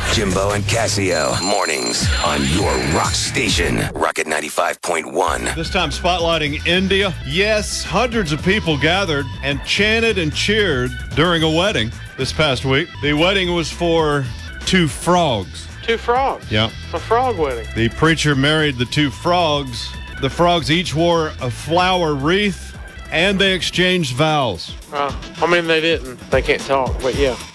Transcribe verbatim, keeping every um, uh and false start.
Jimbo and Casio, mornings on your rock station, Rocket ninety-five point one. This time spotlighting India. Yes, hundreds of people gathered and chanted and cheered during a wedding this past week. The wedding was for two frogs. Two frogs? Yeah. A frog wedding. The preacher married the two frogs. The frogs each wore a flower wreath, and they exchanged vows. Uh, I mean, they didn't. They can't talk, but yeah.